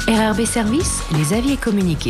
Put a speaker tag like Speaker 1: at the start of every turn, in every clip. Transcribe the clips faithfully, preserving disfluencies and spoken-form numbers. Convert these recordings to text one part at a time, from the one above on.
Speaker 1: R R B Service, les avis et communiqués.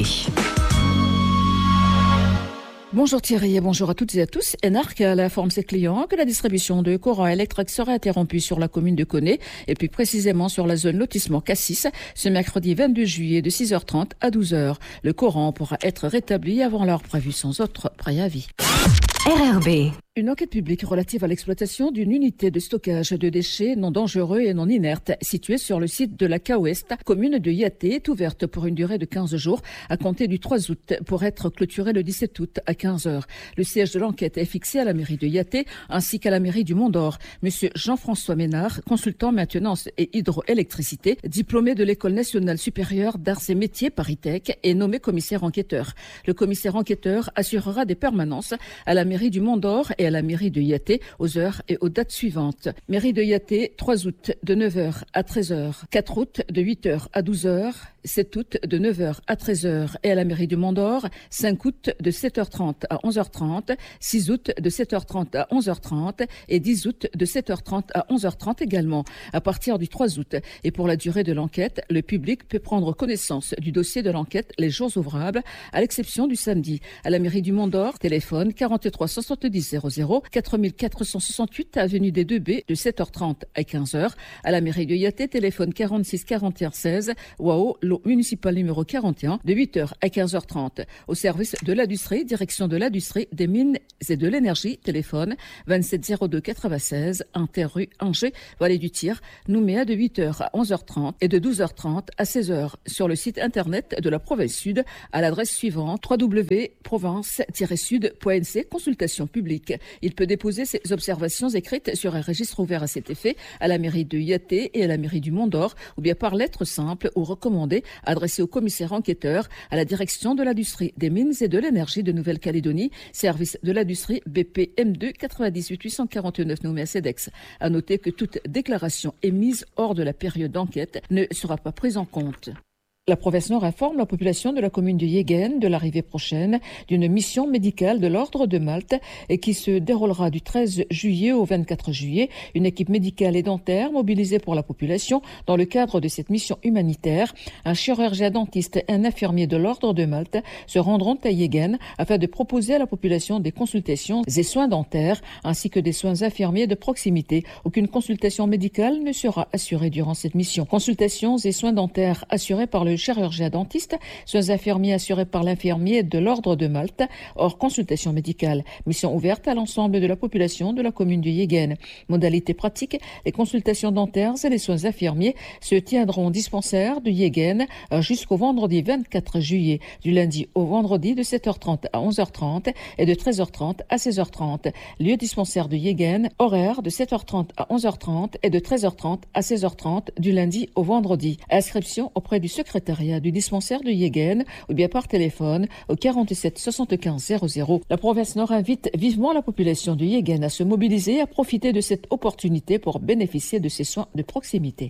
Speaker 2: Bonjour Thierry et bonjour à toutes et à tous. Enarc informe ses clients que la distribution de courant électrique serait interrompue sur la commune de Koné et plus précisément sur la zone lotissement Cassis ce mercredi vingt-deux juillet de six heures trente à douze heures. Le courant pourra être rétabli avant l'heure prévue sans autre préavis.
Speaker 1: R R B.
Speaker 2: Une enquête publique relative à l'exploitation d'une unité de stockage de déchets non dangereux et non inertes située sur le site de la K-Ouest, commune de Yaté, est ouverte pour une durée de quinze jours à compter du trois août pour être clôturée le dix-sept août à quinze heures. Le siège de l'enquête est fixé à la mairie de Yaté ainsi qu'à la mairie du Mont-d'Or. Monsieur Jean-François Ménard, consultant maintenance et hydroélectricité, diplômé de l'École nationale supérieure d'arts et métiers Paris-Tech, est nommé commissaire enquêteur. Le commissaire enquêteur assurera des permanences à la mairie du Mont-d'Or et à la mairie de Yaté aux heures et aux dates suivantes. Mairie de Yaté, trois août de neuf heures à treize heures, quatre août de huit heures à douze heures, sept août de neuf heures à treize heures et à la mairie du Mont-d'Or, cinq août de sept heures trente à onze heures trente, six août de sept heures trente à onze heures trente et dix août de sept heures trente à onze heures trente également. À partir du trois août et pour la durée de l'enquête, le public peut prendre connaissance du dossier de l'enquête les jours ouvrables, à l'exception du samedi. À la mairie du Mont-d'Or, téléphone quarante-trois soixante-dix zéro zéro, quatre mille quatre cent soixante-huit avenue des deux B de sept heures trente à quinze heures. À la mairie de Yaté, téléphone quarante-six quarante et un seize, Wao, lot municipal numéro quarante et un, de huit heures à quinze heures trente. Au service de l'industrie, direction de l'industrie, des mines et de l'énergie, téléphone vingt-sept zéro deux quatre-vingt-seize, Inter-rue Angers, Vallée du Tir, Nouméa, de huit heures à onze heures trente et de douze heures trente à seize heures. Sur le site internet de la province sud à l'adresse suivante w w w point province tiret sud point n c, consultation publique. Il peut déposer ses observations écrites sur un registre ouvert à cet effet à la mairie de Yaté et à la mairie du Mont-d'Or ou bien par lettre simple ou recommandée adressée au commissaire enquêteur à la direction de l'industrie, des mines et de l'énergie de Nouvelle-Calédonie, service de l'industrie B P M deux quatre-vingt-dix-huit huit cent quarante-neuf nommé à CEDEX. À noter que toute déclaration émise hors de la période d'enquête ne sera pas prise en compte. La province Nord informe la population de la commune de Yéguène de l'arrivée prochaine d'une mission médicale de l'Ordre de Malte et qui se déroulera du treize juillet au vingt-quatre juillet. Une équipe médicale et dentaire mobilisée pour la population dans le cadre de cette mission humanitaire. Un chirurgien dentiste et un infirmier de l'Ordre de Malte se rendront à Yéguène afin de proposer à la population des consultations et soins dentaires ainsi que des soins infirmiers de proximité. Aucune consultation médicale ne sera assurée durant cette mission. Consultations et soins dentaires assurés par le chirurgien dentiste, soins infirmiers assurés par l'infirmier de l'Ordre de Malte, hors consultation médicale. Mission ouverte à l'ensemble de la population de la commune de Yéguène. Modalité pratique, les consultations dentaires et les soins infirmiers se tiendront au dispensaire de Yéguène jusqu'au vendredi vingt-quatre juillet, du lundi au vendredi de sept heures trente à onze heures trente et de treize heures trente à seize heures trente. Lieu dispensaire de Yéguène, horaire de sept heures trente à onze heures trente et de treize heures trente à seize heures trente du lundi au vendredi. Inscription auprès du secrétaire du dispensaire de Yéguène ou bien par téléphone au quarante-sept soixante-quinze zéro zéro. La province Nord invite vivement la population de Yéguène à se mobiliser et à profiter de cette opportunité pour bénéficier de ces soins de proximité.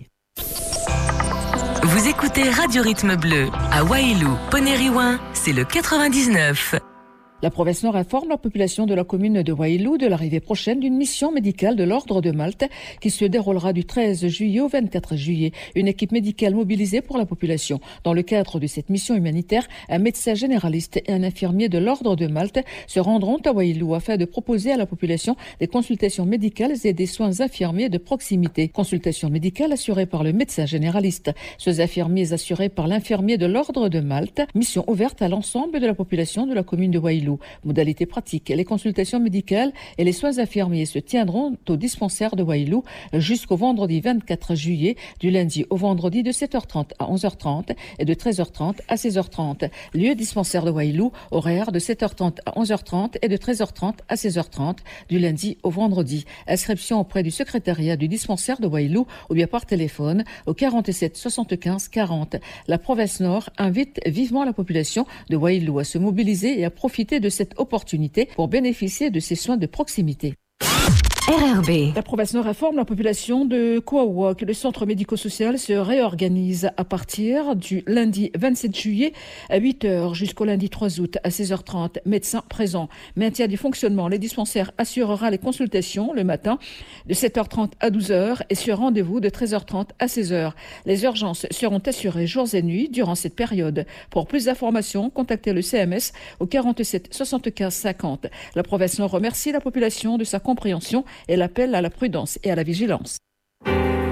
Speaker 3: Vous écoutez Radio Rythme Bleu à Wailou, Ponériouin, c'est le quatre-vingt-dix-neuf.
Speaker 2: La province Nord informe la population de la commune de Wailou de l'arrivée prochaine d'une mission médicale de l'Ordre de Malte qui se déroulera du treize juillet au vingt-quatre juillet. Une équipe médicale mobilisée pour la population. Dans le cadre de cette mission humanitaire, un médecin généraliste et un infirmier de l'Ordre de Malte se rendront à Wailou afin de proposer à la population des consultations médicales et des soins infirmiers de proximité. Consultations médicales assurées par le médecin généraliste. Soins infirmiers assurés par l'infirmier de l'Ordre de Malte. Mission ouverte à l'ensemble de la population de la commune de Wailou. Modalité pratique, les consultations médicales et les soins infirmiers se tiendront au dispensaire de Wailou jusqu'au vendredi vingt-quatre juillet, du lundi au vendredi de sept heures trente à onze heures trente et de treize heures trente à seize heures trente. Lieu dispensaire de Wailou, horaire de sept heures trente à onze heures trente et de treize heures trente à seize heures trente du lundi au vendredi. Inscription auprès du secrétariat du dispensaire de Wailou ou bien par téléphone au quarante-sept soixante-quinze quarante. La province Nord invite vivement la population de Wailou à se mobiliser et à profiter de cette opportunité pour bénéficier de ces soins de proximité.
Speaker 1: R R B.
Speaker 2: La province Nord informe la population de Kouaouak que le centre médico-social se réorganise à partir du lundi vingt-sept juillet à huit heures jusqu'au lundi trois août à seize heures trente. Médecins présents. Maintien du fonctionnement. Les dispensaires assurera les consultations le matin de sept heures trente à douze heures et sur rendez-vous de treize heures trente à seize heures. Les urgences seront assurées jours et nuits durant cette période. Pour plus d'informations, contactez le C M S au quarante-sept soixante-quinze cinquante. La province Nord remercie la population de sa compréhension et l'appel à la prudence et à la vigilance.